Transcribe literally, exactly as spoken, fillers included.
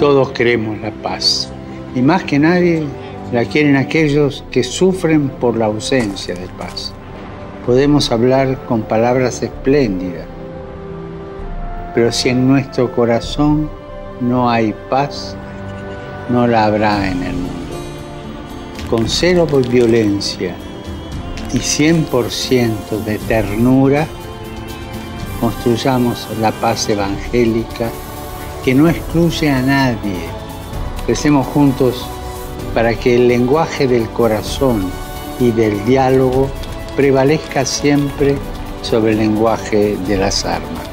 Todos queremos la paz, y más que nadie la quieren aquellos que sufren por la ausencia de paz. Podemos hablar con palabras espléndidas, pero si en nuestro corazón no hay paz, no la habrá en el mundo. Con cero violencia y cien por ciento de ternura, construyamos la paz evangélica que no excluye a nadie. Recemos juntos para que el lenguaje del corazón y del diálogo prevalezca siempre sobre el lenguaje de las armas.